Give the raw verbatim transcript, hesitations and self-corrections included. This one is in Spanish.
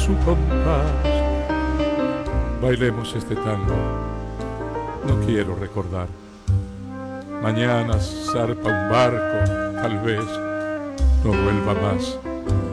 su compás. Bailemos este tango, no quiero recordar. Mañana zarpa un barco, tal vez no vuelva más.